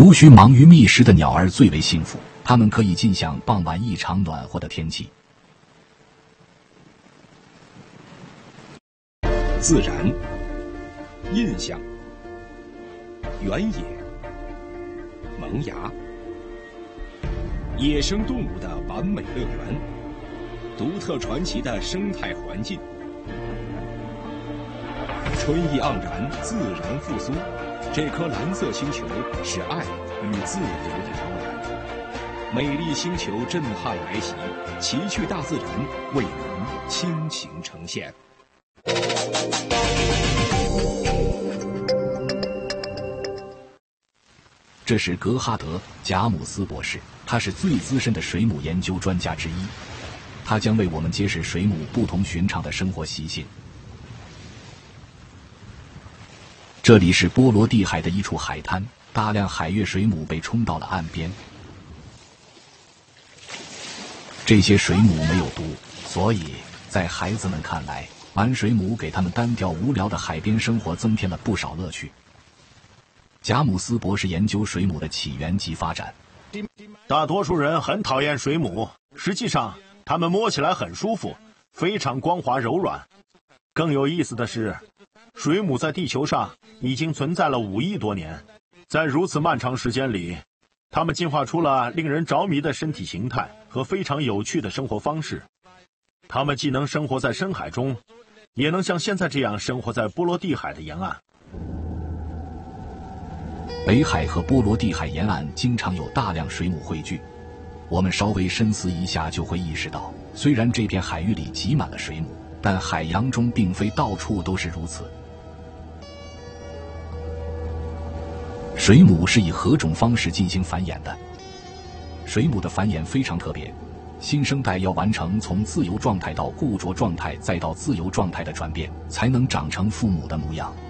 无需忙于觅食的鸟儿最为幸福，它们可以尽享傍晚异常暖和的天气。 自然、印象、原野、萌芽，野生动物的完美乐园，独特传奇的生态环境，春意盎然，自然复苏。这颗蓝色星球是爱与自由的摇篮，美丽星球震撼来袭，奇趣大自然为您倾情呈现。 这是格哈德·贾姆斯博士，他是最资深的水母研究专家之一，他将为我们揭示水母不同寻常的生活习性。这里是波罗的海的一处海滩，大量海月水母被冲到了岸边。这些水母没有毒，所以在孩子们看来，玩水母给他们单调无聊的海边生活增添了不少乐趣。贾姆斯博士研究水母的起源及发展。 大多数人很讨厌水母，实际上它们摸起来很舒服，非常光滑柔软。更有意思的是，水母在地球上已经存在了5亿多年，在如此漫长时间里，它们进化出了令人着迷的身体形态和非常有趣的生活方式。它们既能生活在深海中，也能像现在这样生活在波罗的海的沿岸。 北海和波罗的海沿岸经常有大量水母汇聚，我们稍微深思一下就会意识到，虽然这片海域里挤满了水母，但海洋中并非到处都是如此。水母是以何种方式进行繁衍的？水母的繁衍非常特别，新生代要完成从自由状态到固着状态再到自由状态的转变，才能长成父母的模样。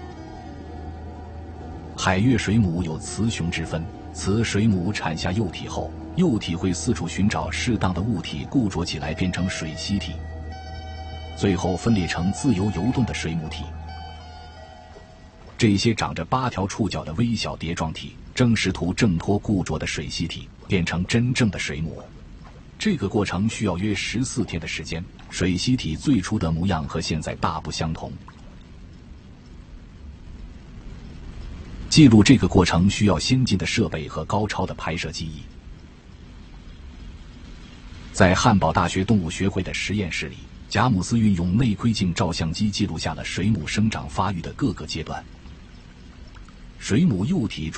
海月水母有雌雄之分，雌水母产下幼体后，幼体会四处寻找适当的物体固着起来变成水螅体，最后分裂成自由游动的水母体。这些长着8条触角的微小蝶状体正试图挣脱固着的水螅体，变成真正的水母。这个过程需要约14天的时间，水螅体最初的模样和现在大不相同。记录这个过程需要先进的设备和高超的拍摄技艺。在汉堡大学动物学会的实验室里，贾姆斯运用内窥镜照相机记录下了水母生长发育的各个阶段。水母幼体